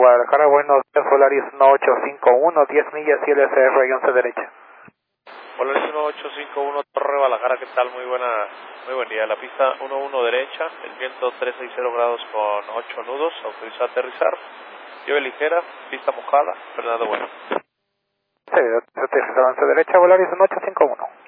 Guadalajara, buenos días, Volaris 1851, 10 millas y LSR y 11 derecha. Volaris 1851, Torre Guadalajara, ¿qué tal? Muy buen día. La pista 11 derecha, el viento 360 grados con 8 nudos, autorizado a aterrizar. Lluvia ligera, pista mojada, Fernando Bueno. Sí, aterrizado 11 derecha, Volaris 1851.